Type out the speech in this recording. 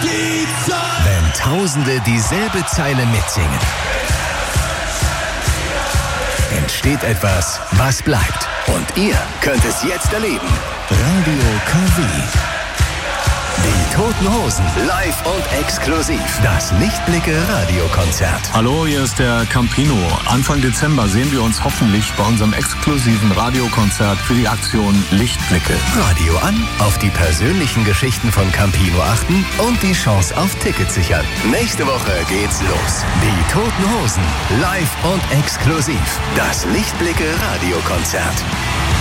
die Zeit. Wenn Tausende dieselbe Zeile mitsingen, entsteht etwas, was bleibt. Und ihr könnt es jetzt erleben. Radio KW. Die Toten Hosen, live und exklusiv. Das Lichtblicke-Radiokonzert. Hallo, hier ist der Campino. Anfang Dezember sehen wir uns hoffentlich bei unserem exklusiven Radiokonzert für die Aktion Lichtblicke. Radio an, auf die persönlichen Geschichten von Campino achten und die Chance auf Tickets sichern. Nächste Woche geht's los. Die Toten Hosen, live und exklusiv. Das Lichtblicke-Radiokonzert.